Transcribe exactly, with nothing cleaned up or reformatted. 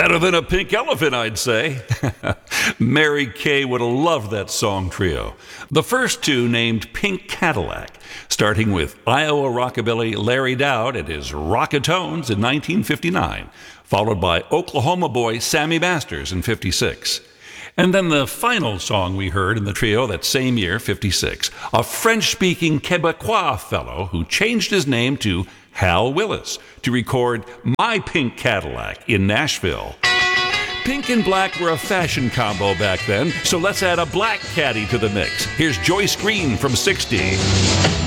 Better than a pink elephant, I'd say. Mary Kay would have loved that song trio. The first two named Pink Cadillac, starting with Iowa rockabilly Larry Dowd and his Rockatones in nineteen fifty-nine, followed by Oklahoma boy Sammy Masters in fifty-six. And then the final song we heard in the trio that same year, fifty-six, a French-speaking Quebecois fellow who changed his name to Hal Willis to record My Pink Cadillac in Nashville. Pink and black were a fashion combo back then, so let's add a black caddy to the mix. Here's Joyce Green from sixty.